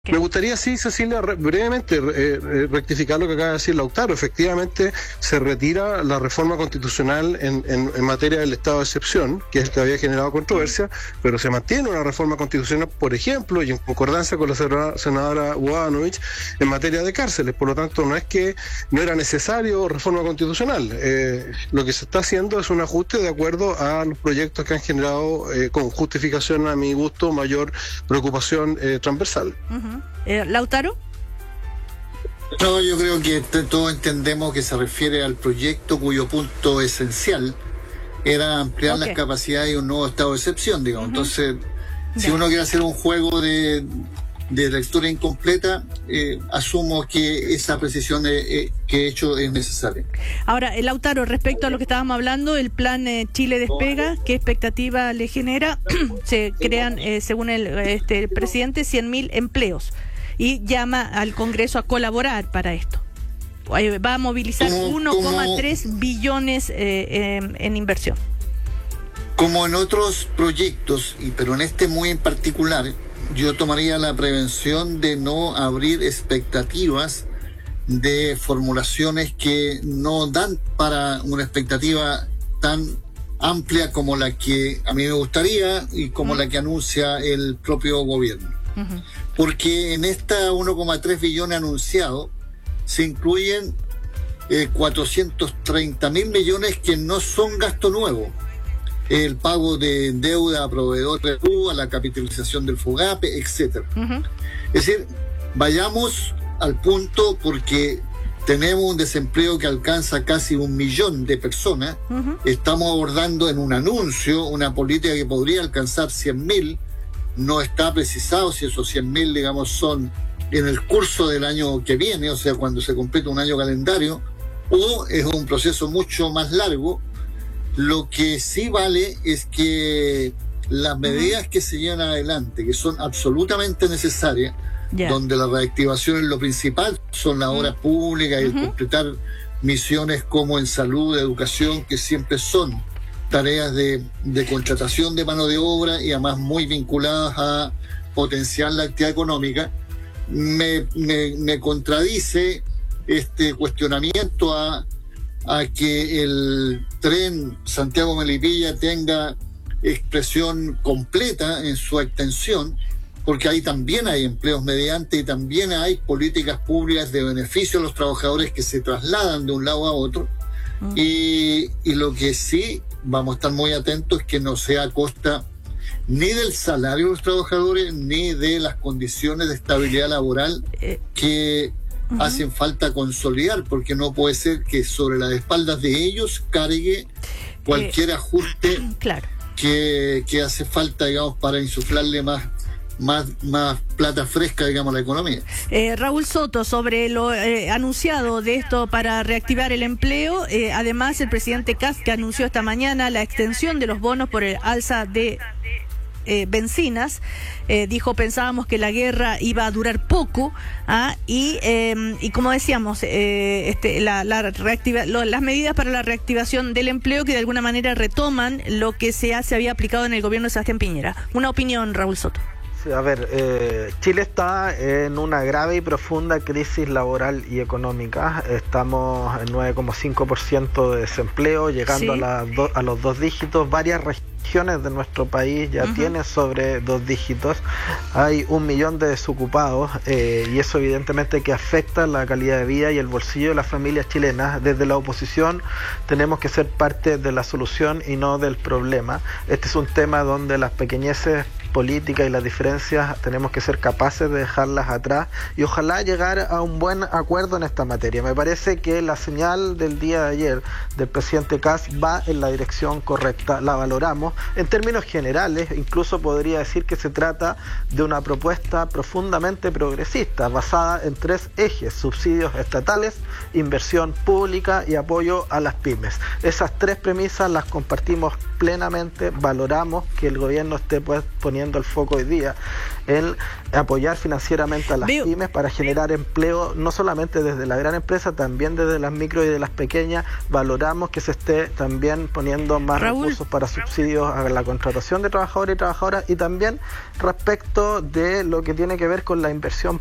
Me gustaría, sí, Cecilia, brevemente rectificar lo que acaba de decir Lautaro. Efectivamente, se retira la reforma constitucional en materia del estado de excepción, que es el que había generado controversia, pero se mantiene una reforma constitucional, por ejemplo, y en concordancia con la senadora Uhanovich, en materia de cárceles. Por lo tanto, no es que no era necesario reforma constitucional. Lo que se está haciendo es un ajuste de acuerdo a los proyectos que han generado, con justificación, a mi gusto, mayor preocupación transversal. ¿Lautaro? No, yo creo que todos entendemos que se refiere al proyecto cuyo punto esencial era ampliar las capacidades de un nuevo estado de excepción, digamos. Entonces, si uno quiere hacer un juego de lectura incompleta, asumo que esa precisión que he hecho es necesaria. Ahora, Lautaro, respecto a lo que estábamos hablando, el plan Chile Despega, ¿qué expectativa le genera? Se crean, según el presidente, 100.000 empleos y llama al Congreso a colaborar para esto. Va a movilizar 1,3 billones en inversión. Como en otros proyectos, pero en este muy en particular, yo tomaría la prevención de no abrir expectativas de formulaciones que no dan para una expectativa tan amplia como la que a mí me gustaría y como la que anuncia el propio gobierno. Porque en esta 1,3 billones anunciado se incluyen 430.000 millones que no son gasto nuevo. El pago de deuda a proveedores, a la capitalización del FOGAPE, etcétera. Es decir, vayamos al punto, porque tenemos un desempleo que alcanza casi 1 millón de personas. Estamos abordando en un anuncio una política que podría alcanzar 100.000. No está precisado si esos 100.000, digamos, son en el curso del año que viene, o sea, cuando se completa un año calendario, o es un proceso mucho más largo. Lo que sí vale es que las medidas que se llevan adelante, que son absolutamente necesarias, donde la reactivación es lo principal, son las obras públicas y el completar misiones como en salud, educación, que siempre son tareas de contratación de mano de obra y además muy vinculadas a potenciar la actividad económica, me contradice este cuestionamiento a que el tren Santiago-Melipilla tenga expresión completa en su extensión, porque ahí también hay empleos mediante y también hay políticas públicas de beneficio a los trabajadores que se trasladan de un lado a otro. Y lo que sí vamos a estar muy atentos es que no sea a costa ni del salario de los trabajadores ni de las condiciones de estabilidad laboral que hacen falta consolidar, porque no puede ser que sobre las espaldas de ellos cargue cualquier ajuste que hace falta, digamos, para insuflarle más plata fresca, digamos, a la economía. Raúl Soto, sobre lo anunciado de esto para reactivar el empleo, además el presidente Kast, que anunció esta mañana la extensión de los bonos por el alza de bencinas, dijo: pensábamos que la guerra iba a durar poco, y como decíamos, las medidas para la reactivación del empleo, que de alguna manera retoman lo que se había aplicado en el gobierno de Sebastián Piñera. Una opinión, Raúl Soto. Sí, a ver, Chile está en una grave y profunda crisis laboral y económica. Estamos en 9,5% de desempleo, llegando a los 2 dígitos. Varias regiones de nuestro país ya tienen sobre 2 dígitos. Hay 1 millón de desocupados, y eso evidentemente que afecta la calidad de vida y el bolsillo de las familias chilenas. Desde la oposición tenemos que ser parte de la solución y no del problema. Este es un tema donde las pequeñeces políticas y las diferencias tenemos que ser capaces de dejarlas atrás y ojalá llegar a un buen acuerdo en esta materia. Me parece que la señal del día de ayer del presidente Kast va en la dirección correcta, la valoramos. En términos generales, incluso podría decir que se trata de una propuesta profundamente progresista, basada en 3 ejes: subsidios estatales, inversión pública y apoyo a las pymes. Esas 3 premisas las compartimos plenamente, valoramos que el gobierno esté poniendo poniendo el foco hoy día en apoyar financieramente a las pymes para generar empleo, no solamente desde la gran empresa, también desde las micro y de las pequeñas. Valoramos que se esté también poniendo más recursos para subsidios a la contratación de trabajadores y trabajadoras, y también respecto de lo que tiene que ver con la inversión